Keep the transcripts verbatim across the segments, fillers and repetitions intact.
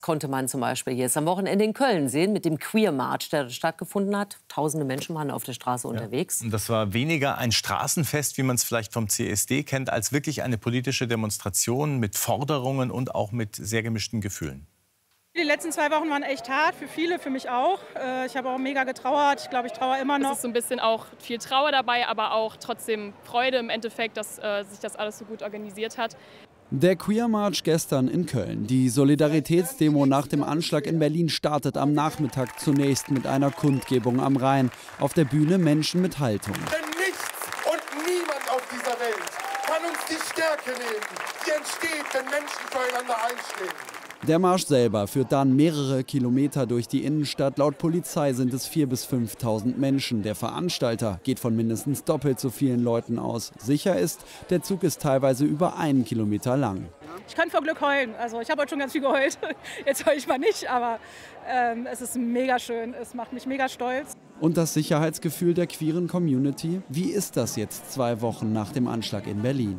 Konnte man zum Beispiel jetzt am Wochenende in Köln sehen mit dem Queer March, der stattgefunden hat. Tausende Menschen waren auf der Straße ja. unterwegs. Und das war weniger ein Straßenfest, wie man es vielleicht vom C S D kennt, als wirklich eine politische Demonstration mit Forderungen und auch mit sehr gemischten Gefühlen. Die letzten zwei Wochen waren echt hart, für viele, für mich auch. Ich habe auch mega getrauert, ich glaube, ich trauere immer noch. Es ist so ein bisschen auch viel Trauer dabei, aber auch trotzdem Freude im Endeffekt, dass äh, sich das alles so gut organisiert hat. Der Queer March gestern in Köln. Die Solidaritätsdemo nach dem Anschlag in Berlin startet am Nachmittag zunächst mit einer Kundgebung am Rhein. Auf der Bühne Menschen mit Haltung. Denn nichts und niemand auf dieser Welt kann uns die Stärke nehmen, die entsteht, wenn Menschen füreinander einstehen. Der Marsch selber führt dann mehrere Kilometer durch die Innenstadt. Laut Polizei sind es viertausend bis fünftausend Menschen. Der Veranstalter geht von mindestens doppelt so vielen Leuten aus. Sicher ist, der Zug ist teilweise über einen Kilometer lang. Ich kann vor Glück heulen. Also ich habe heute schon ganz viel geheult. Jetzt heule ich mal nicht, aber ähm, es ist mega schön. Es macht mich mega stolz. Und das Sicherheitsgefühl der queeren Community? Wie ist das jetzt zwei Wochen nach dem Anschlag in Berlin?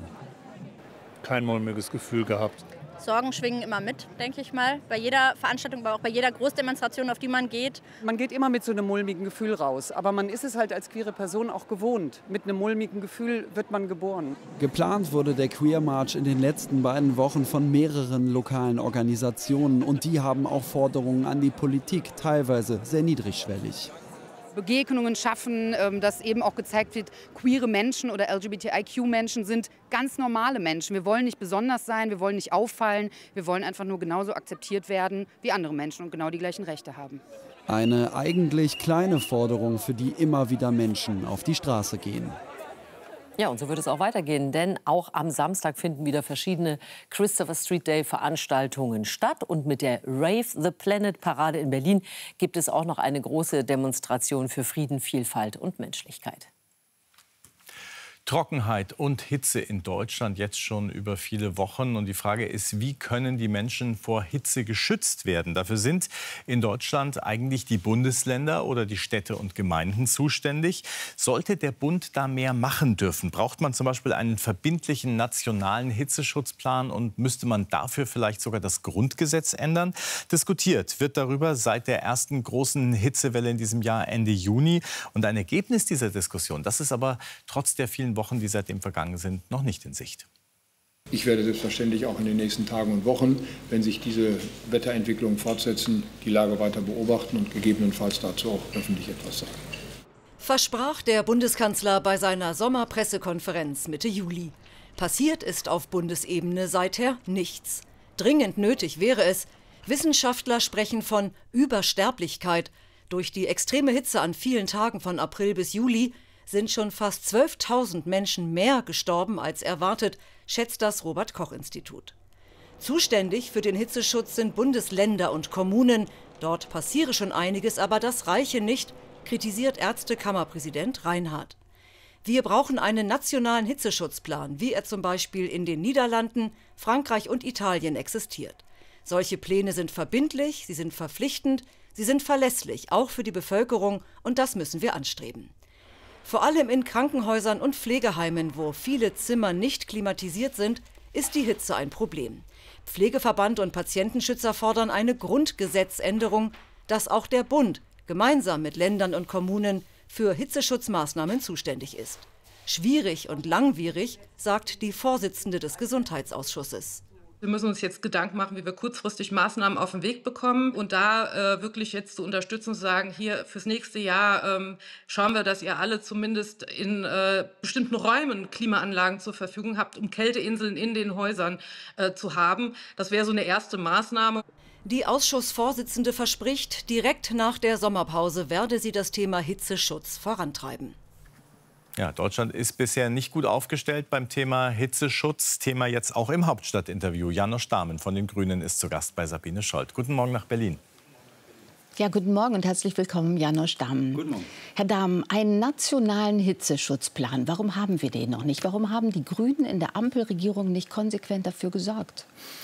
Kein mulmiges Gefühl gehabt. Sorgen schwingen immer mit, denke ich mal. Bei jeder Veranstaltung, aber auch bei jeder Großdemonstration, auf die man geht. Man geht immer mit so einem mulmigen Gefühl raus. Aber man ist es halt als queere Person auch gewohnt. Mit einem mulmigen Gefühl wird man geboren. Geplant wurde der Queer March in den letzten beiden Wochen von mehreren lokalen Organisationen. Und die haben auch Forderungen an die Politik, teilweise sehr niedrigschwellig. Begegnungen schaffen, dass eben auch gezeigt wird, queere Menschen oder L G B T I Q-Menschen sind ganz normale Menschen. Wir wollen nicht besonders sein, wir wollen nicht auffallen, wir wollen einfach nur genauso akzeptiert werden wie andere Menschen und genau die gleichen Rechte haben. Eine eigentlich kleine Forderung, für die immer wieder Menschen auf die Straße gehen. Ja, und so wird es auch weitergehen, denn auch am Samstag finden wieder verschiedene Christopher Street Day Veranstaltungen statt. Und mit der Rave the Planet Parade in Berlin gibt es auch noch eine große Demonstration für Frieden, Vielfalt und Menschlichkeit. Trockenheit und Hitze in Deutschland jetzt schon über viele Wochen. Und die Frage ist, wie können die Menschen vor Hitze geschützt werden? Dafür sind in Deutschland eigentlich die Bundesländer oder die Städte und Gemeinden zuständig. Sollte der Bund da mehr machen dürfen? Braucht man zum Beispiel einen verbindlichen nationalen Hitzeschutzplan und müsste man dafür vielleicht sogar das Grundgesetz ändern? Diskutiert wird darüber seit der ersten großen Hitzewelle in diesem Jahr Ende Juni. Und ein Ergebnis dieser Diskussion, das ist aber trotz der vielen Wochen, die seitdem vergangen sind, noch nicht in Sicht. Ich werde selbstverständlich auch in den nächsten Tagen und Wochen, wenn sich diese Wetterentwicklungen fortsetzen, die Lage weiter beobachten und gegebenenfalls dazu auch öffentlich etwas sagen. Versprach der Bundeskanzler bei seiner Sommerpressekonferenz Mitte Juli. Passiert ist auf Bundesebene seither nichts. Dringend nötig wäre es. Wissenschaftler sprechen von Übersterblichkeit. Durch die extreme Hitze an vielen Tagen von April bis Juli sind schon fast zwölftausend Menschen mehr gestorben als erwartet, schätzt das Robert-Koch-Institut. Zuständig für den Hitzeschutz sind Bundesländer und Kommunen. Dort passiere schon einiges, aber das reiche nicht, kritisiert Ärztekammerpräsident Reinhardt. Wir brauchen einen nationalen Hitzeschutzplan, wie er zum Beispiel in den Niederlanden, Frankreich und Italien existiert. Solche Pläne sind verbindlich, sie sind verpflichtend, sie sind verlässlich, auch für die Bevölkerung, und das müssen wir anstreben. Vor allem in Krankenhäusern und Pflegeheimen, wo viele Zimmer nicht klimatisiert sind, ist die Hitze ein Problem. Pflegeverband und Patientenschützer fordern eine Grundgesetzänderung, dass auch der Bund gemeinsam mit Ländern und Kommunen für Hitzeschutzmaßnahmen zuständig ist. Schwierig und langwierig, sagt die Vorsitzende des Gesundheitsausschusses. Wir müssen uns jetzt Gedanken machen, wie wir kurzfristig Maßnahmen auf den Weg bekommen und da äh, wirklich jetzt zu unterstützen und zu sagen, hier fürs nächste Jahr ähm, schauen wir, dass ihr alle zumindest in äh, bestimmten Räumen Klimaanlagen zur Verfügung habt, um Kälteinseln in den Häusern äh, zu haben. Das wäre so eine erste Maßnahme. Die Ausschussvorsitzende verspricht, direkt nach der Sommerpause werde sie das Thema Hitzeschutz vorantreiben. Ja, Deutschland ist bisher nicht gut aufgestellt beim Thema Hitzeschutz. Thema jetzt auch im Hauptstadtinterview. Janosch Dahmen von den Grünen ist zu Gast bei Sabine Scholz. Guten Morgen nach Berlin. Ja, guten Morgen und herzlich willkommen, Janosch Dahmen. Guten Morgen. Herr Dahmen, einen nationalen Hitzeschutzplan. Warum haben wir den noch nicht? Warum haben die Grünen in der Ampelregierung nicht konsequent dafür gesorgt?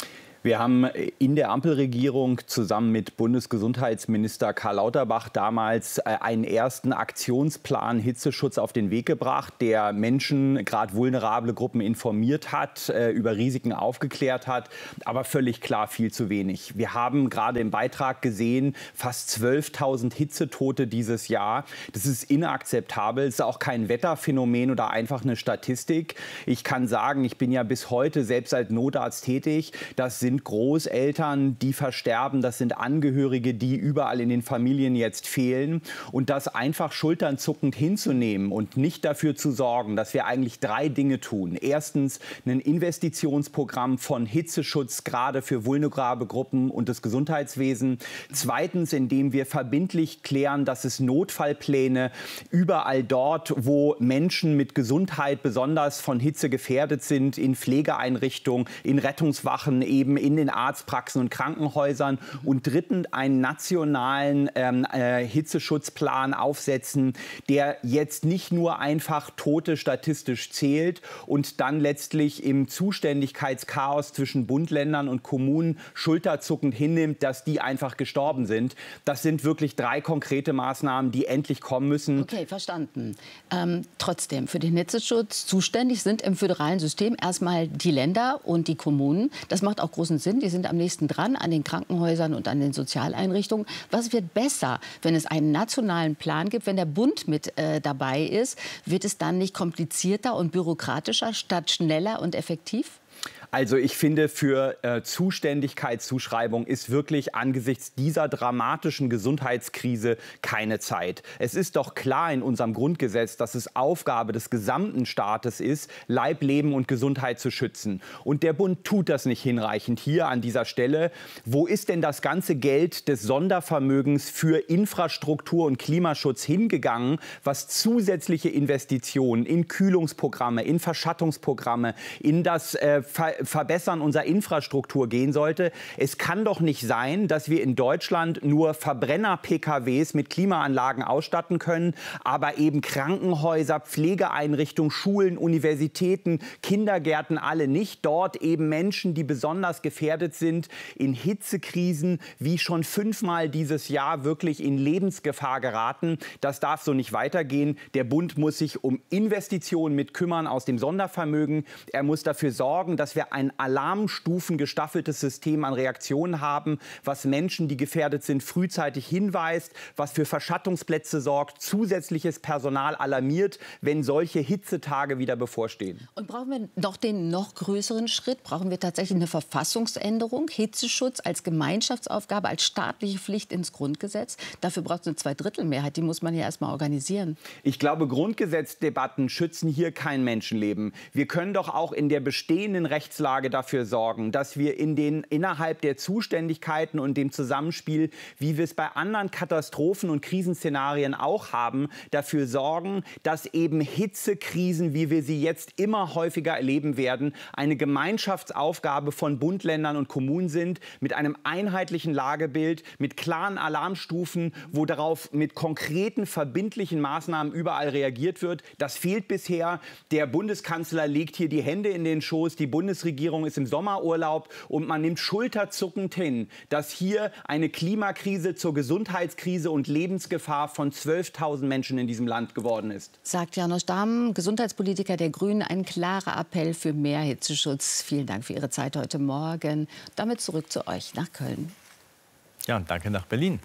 Wir haben in der Ampelregierung zusammen mit Bundesgesundheitsminister Karl Lauterbach damals einen ersten Aktionsplan Hitzeschutz auf den Weg gebracht, der Menschen, gerade vulnerable Gruppen, informiert hat, über Risiken aufgeklärt hat, aber völlig klar viel zu wenig. Wir haben gerade im Beitrag gesehen, fast zwölftausend Hitzetote dieses Jahr. Das ist inakzeptabel, es ist auch kein Wetterphänomen oder einfach eine Statistik. Ich kann sagen, ich bin ja bis heute selbst als Notarzt tätig. Das sind Großeltern, die versterben, das sind Angehörige, die überall in den Familien jetzt fehlen. Und das einfach schulternzuckend hinzunehmen und nicht dafür zu sorgen, dass wir eigentlich drei Dinge tun. Erstens ein Investitionsprogramm von Hitzeschutz, gerade für vulnerable Gruppen und das Gesundheitswesen. Zweitens, indem wir verbindlich klären, dass es Notfallpläne überall dort, wo Menschen mit Gesundheit besonders von Hitze gefährdet sind, in Pflegeeinrichtungen, in Rettungswachen, eben in den Arztpraxen und Krankenhäusern. Und drittens, einen nationalen ähm, äh, Hitzeschutzplan aufsetzen, der jetzt nicht nur einfach Tote statistisch zählt und dann letztlich im Zuständigkeitschaos zwischen Bund, Ländern und Kommunen schulterzuckend hinnimmt, dass die einfach gestorben sind. Das sind wirklich drei konkrete Maßnahmen, die endlich kommen müssen. Okay, verstanden. Ähm, trotzdem, für den Hitzeschutz zuständig sind im föderalen System erstmal die Länder und die Kommunen. Das macht auch großen Sinn. Die sind am nächsten dran an den Krankenhäusern und an den Sozialeinrichtungen. Was wird besser, wenn es einen nationalen Plan gibt, wenn der Bund mit äh, dabei ist? Wird es dann nicht komplizierter und bürokratischer statt schneller und effektiv? Also ich finde, für äh, Zuständigkeitszuschreibung ist wirklich angesichts dieser dramatischen Gesundheitskrise keine Zeit. Es ist doch klar in unserem Grundgesetz, dass es Aufgabe des gesamten Staates ist, Leib, Leben und Gesundheit zu schützen. Und der Bund tut das nicht hinreichend hier an dieser Stelle. Wo ist denn das ganze Geld des Sondervermögens für Infrastruktur und Klimaschutz hingegangen, was zusätzliche Investitionen in Kühlungsprogramme, in Verschattungsprogramme, in das äh, Ver Verbessern unserer Infrastruktur gehen sollte? Es kann doch nicht sein, dass wir in Deutschland nur Verbrenner-P K Ws mit Klimaanlagen ausstatten können, aber eben Krankenhäuser, Pflegeeinrichtungen, Schulen, Universitäten, Kindergärten alle nicht. Dort eben Menschen, die besonders gefährdet sind, in Hitzekrisen wie schon fünfmal dieses Jahr wirklich in Lebensgefahr geraten. Das darf so nicht weitergehen. Der Bund muss sich um Investitionen mit kümmern aus dem Sondervermögen. Er muss dafür sorgen, dass wir ein alarmstufengestaffeltes System an Reaktionen haben, was Menschen, die gefährdet sind, frühzeitig hinweist, was für Verschattungsplätze sorgt, zusätzliches Personal alarmiert, wenn solche Hitzetage wieder bevorstehen. Und brauchen wir noch den noch größeren Schritt? Brauchen wir tatsächlich eine Verfassungsänderung, Hitzeschutz als Gemeinschaftsaufgabe, als staatliche Pflicht ins Grundgesetz? Dafür braucht es eine Zweidrittelmehrheit, die muss man ja erst mal organisieren. Ich glaube, Grundgesetzdebatten schützen hier kein Menschenleben. Wir können doch auch in der bestehenden Rechtslage dafür sorgen, dass wir in den, innerhalb der Zuständigkeiten und dem Zusammenspiel, wie wir es bei anderen Katastrophen- und Krisenszenarien auch haben, dafür sorgen, dass eben Hitzekrisen, wie wir sie jetzt immer häufiger erleben werden, eine Gemeinschaftsaufgabe von Bund, Ländern und Kommunen sind, mit einem einheitlichen Lagebild, mit klaren Alarmstufen, wo darauf mit konkreten, verbindlichen Maßnahmen überall reagiert wird. Das fehlt bisher. Der Bundeskanzler legt hier die Hände in den Schoß, die Bundesregierung ist im Sommerurlaub und man nimmt schulterzuckend hin, dass hier eine Klimakrise zur Gesundheitskrise und Lebensgefahr von zwölftausend Menschen in diesem Land geworden ist. Sagt János Damm, Gesundheitspolitiker der Grünen, ein klarer Appell für mehr Hitzeschutz. Vielen Dank für Ihre Zeit heute Morgen. Damit zurück zu euch nach Köln. Ja, und danke nach Berlin.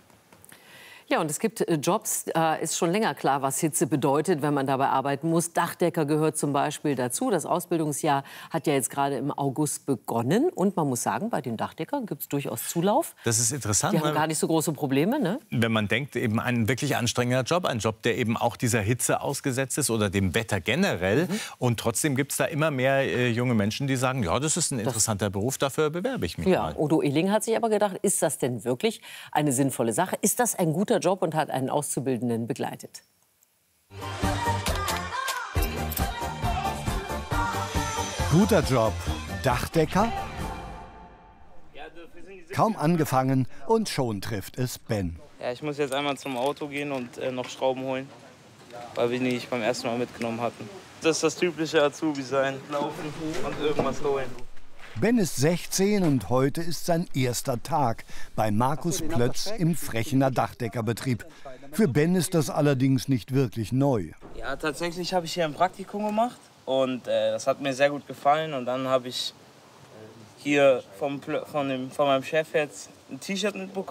Ja, und es gibt Jobs, äh, ist schon länger klar, was Hitze bedeutet, wenn man dabei arbeiten muss. Dachdecker gehört zum Beispiel dazu. Das Ausbildungsjahr hat ja jetzt gerade im August begonnen. Und man muss sagen, bei den Dachdeckern gibt es durchaus Zulauf. Das ist interessant. Die haben gar nicht so große Probleme, ne? Wenn man denkt, eben ein wirklich anstrengender Job, ein Job, der eben auch dieser Hitze ausgesetzt ist oder dem Wetter generell. Mhm. Und trotzdem gibt es da immer mehr äh, junge Menschen, die sagen, ja, das ist ein interessanter das Beruf, dafür bewerbe ich mich ja, mal. Udo Ehling hat sich aber gedacht, ist das denn wirklich eine sinnvolle Sache? Ist das ein guter Job, und hat einen Auszubildenden begleitet? Guter Job, Dachdecker? Kaum angefangen und schon trifft es Ben. Ja, ich muss jetzt einmal zum Auto gehen und äh, noch Schrauben holen, weil wir die nicht beim ersten Mal mitgenommen hatten. Das ist das typische Azubi sein, laufen und irgendwas holen. Ben ist sechzehn und heute ist sein erster Tag bei Markus Plötz im Frechener Dachdeckerbetrieb. Für Ben ist das allerdings nicht wirklich neu. Ja, tatsächlich habe ich hier ein Praktikum gemacht und äh, das hat mir sehr gut gefallen. Und dann habe ich hier vom, von, dem, von meinem Chef jetzt ein T-Shirt mitbekommen.